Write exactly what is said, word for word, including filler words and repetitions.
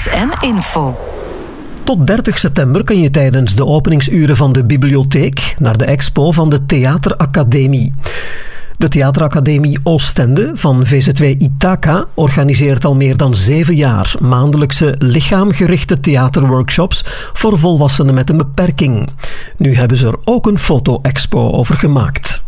en info. Tot dertig september kan je tijdens de openingsuren van de bibliotheek naar de expo van de Theateracademie. De Theateracademie Oostende van V Z W Ithaca organiseert al meer dan zeven jaar maandelijkse lichaamgerichte theaterworkshops voor volwassenen met een beperking. Nu hebben ze er ook een foto-expo over gemaakt.